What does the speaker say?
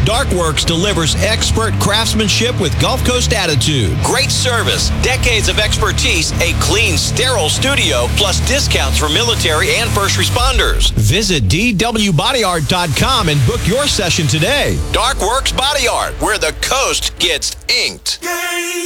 Darkworks delivers expert craftsmanship with Gulf Coast attitude. Great service, decades of expertise, a clean, sterile studio, plus discounts for military and first responders. Visit dwbodyart.com and book your session today. Darkworks Body Art, where the coast gets inked.